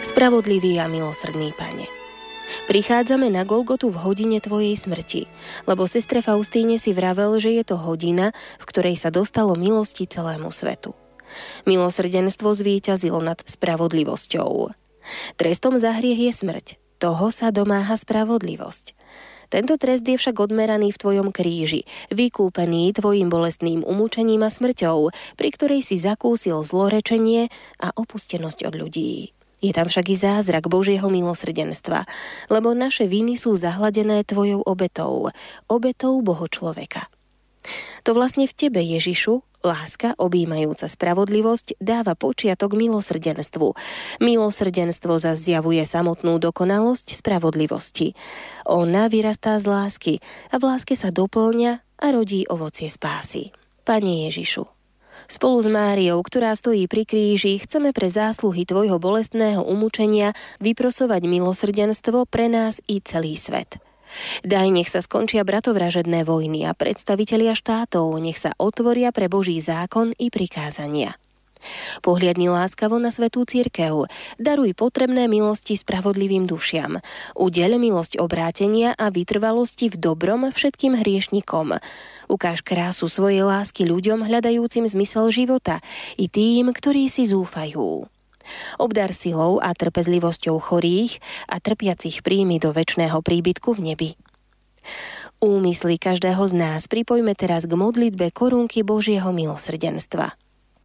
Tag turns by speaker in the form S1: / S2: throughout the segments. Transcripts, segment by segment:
S1: Spravodlivý a milosrdný Pane, prichádzame na Golgotu v hodine Tvojej smrti, lebo sestre Faustíne si vravel, že je to hodina, v ktorej sa dostalo milosti celému svetu. Milosrdenstvo zvíťazilo nad spravodlivosťou. Trestom za hriech je smrť, toho sa domáha spravodlivosť. Tento trest je však odmeraný v Tvojom kríži, vykúpený Tvojim bolestným umúčením a smrťou, pri ktorej si zakúsil zlorečenie a opustenosť od ľudí. Je tam však i zázrak Božieho milosrdenstva, lebo naše viny sú zahladené Tvojou obetou, obetou Boho človeka. To vlastne v Tebe, Ježišu, láska, objímajúca spravodlivosť, dáva počiatok milosrdenstvu. Milosrdenstvo zjavuje samotnú dokonalosť spravodlivosti. Ona vyrastá z lásky a v láske sa doplňa a rodí ovocie spásy. Pane Ježišu, spolu s Máriou, ktorá stojí pri kríži, chceme pre zásluhy Tvojho bolestného umúčenia vyprosovať milosrdenstvo pre nás i celý svet. Daj, nech sa skončia bratovražedné vojny a predstavitelia štátov, nech sa otvoria pre Boží zákon i prikázania. Pohliadni láskavo na svätú cirkev, daruj potrebné milosti spravodlivým dušiam, udeľ milosť obrátenia a vytrvalosti v dobrom všetkým hriešnikom. Ukáž krásu svojej lásky ľuďom hľadajúcim zmysel života i tým, ktorí si zúfajú. Obdar silou a trpezlivosťou chorých a trpiacich príjmi do večného príbytku v nebi. Úmysly každého z nás pripojme teraz k modlitbe korunky Božieho milosrdenstva.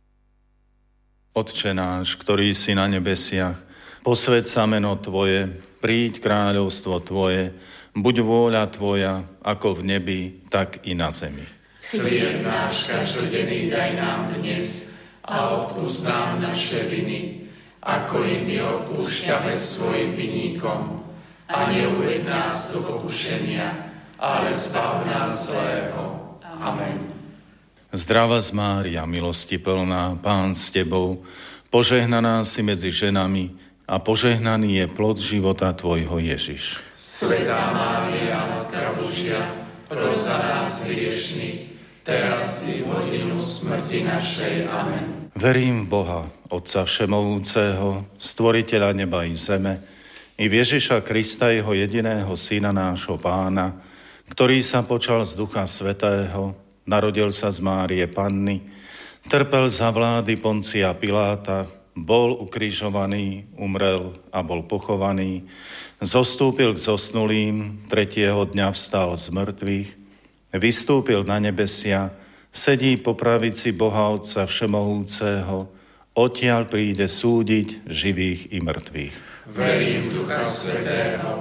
S2: Otče náš, ktorý si na nebesiach, posväť sa meno Tvoje, príď kráľovstvo Tvoje, buď vôľa Tvoja, ako v nebi, tak i na zemi.
S3: Chlieb náš každodenný daj nám dnes a odpusť nám naše viny, ako i my odpúšťame svojim vinníkom. A neuveď nás do pokušenia, ale zbav nás zlého. Amen.
S2: Zdravá Mária, milosti plná, Pán s Tebou, požehnaná si medzi ženami a požehnaný je plod života Tvojho Ježiš.
S3: Svätá Mária, Matka Božia, pros za nás hriešnych, teraz i v hodinu smrti našej. Amen.
S2: Verím v Boha, Otca Všemovúceho, Stvoriteľa neba i zeme, i v Ježiša Krista, Jeho jediného Syna, nášho Pána, ktorý sa počal z Ducha Svätého, narodil sa z Márie Panny, trpel za vlády Poncia Piláta, bol ukrižovaný, umrel a bol pochovaný, zostúpil k zosnulým, 3. dňa vstal z mŕtvych, vystúpil na nebesia, sedí po pravici Boha Otca Všemohúceho, odtiaľ príde súdiť živých i mŕtvych.
S3: Verím v Ducha Svätého,